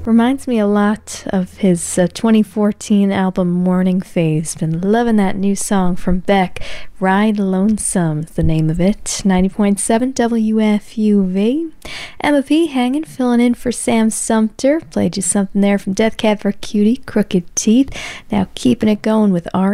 Reminds me a lot of his 2014 album Morning Phase. Been loving that new song from Beck. Ride Lonesome is the name of it. 90.7 WFUV. Emma P. hanging, filling in for Sam Sumter. Played you something there from Death Cab for Cutie, Crooked Teeth. Now keeping it going with